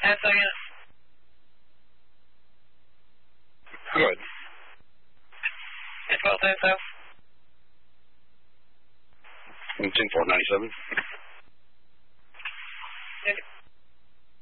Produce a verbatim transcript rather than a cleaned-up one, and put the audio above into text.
Pass again. Go ahead. ten twelve ten south. ten four ninety-seven. Yeah.